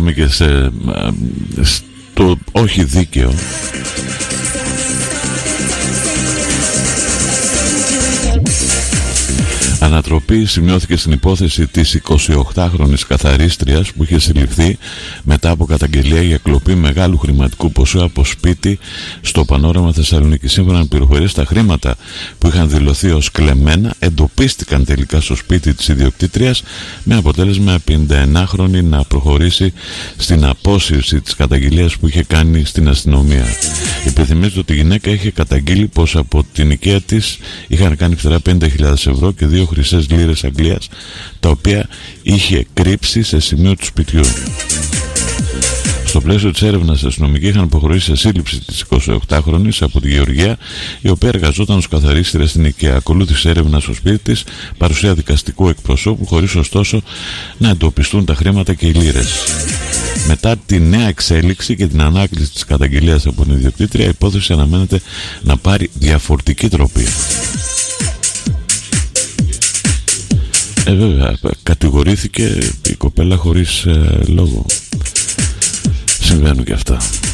ακόμη και στο όχι δίκαιο. Ανατροπή σημειώθηκε στην υπόθεση της 28χρονης καθαρίστριας που είχε συλληφθεί μετά από καταγγελία για κλοπή μεγάλου χρηματικού ποσού από σπίτι στο Πανόραμα Θεσσαλονίκη. Σύμφωνα με πληροφορίες, τα χρήματα που είχαν δηλωθεί ως κλεμμένα εντοπίστηκαν τελικά στο σπίτι της ιδιοκτήτριας, με αποτέλεσμα 51χρονη να προχωρήσει στην απόσυρση της καταγγελίας που είχε κάνει στην αστυνομία. Υπενθυμίζεται ότι η γυναίκα είχε καταγγείλει πως από την οικία της είχαν κάνει φτερά 50.000 ευρώ και 2 χρυσές λίρες Αγγλίας, τα οποία είχε κρύψει σε σημείο του σπιτιού. Στο πλαίσιο της έρευνας, οι αστυνομικοί είχαν προχωρήσει σε σύλληψη της 28χρονης από τη Γεωργία, η οποία εργαζόταν ως καθαρίστρια στην οικία. Ακολούθησε έρευνα στο σπίτι της, παρουσία δικαστικού εκπροσώπου, χωρίς ωστόσο να εντοπιστούν τα χρήματα και οι λίρες. Μετά τη νέα εξέλιξη και την ανάκληση της καταγγελίας από την ιδιοκτήτρια, η υπόθεση αναμένεται να πάρει διαφορετική τροπή. Βέβαια, κατηγορήθηκε η κοπέλα χωρίς λόγο. Συμβαίνουν και αυτά.